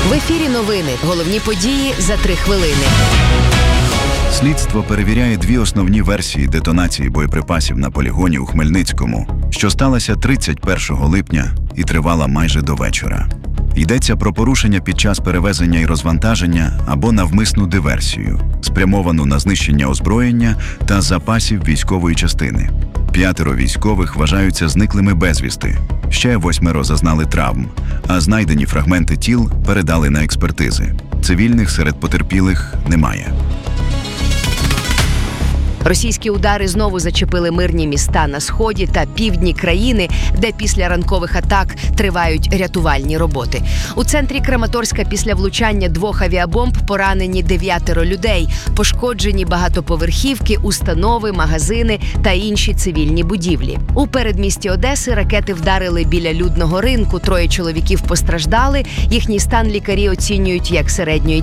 В ефірі новини. Головні події за 3 хвилини. Слідство перевіряє 2 основні версії детонації боєприпасів на полігоні у Хмельницькому, що сталося 31 липня і тривала майже до вечора. Йдеться про порушення під час перевезення і розвантаження або навмисну диверсію, спрямовану на знищення озброєння та запасів військової частини. 5 військових вважаються зниклими безвісти, ще 8 зазнали травм, а знайдені фрагменти тіл передали на експертизи. Цивільних серед потерпілих немає. Російські удари знову зачепили мирні міста на сході та півдні країни, де після ранкових атак тривають рятувальні роботи. У центрі Краматорська після влучання 2 авіабомб поранені 9 людей, пошкоджені багатоповерхівки, установи, магазини та інші цивільні будівлі. У передмісті Одеси ракети вдарили біля людного ринку, 3 чоловіків постраждали, їхній стан лікарі оцінюють як середньої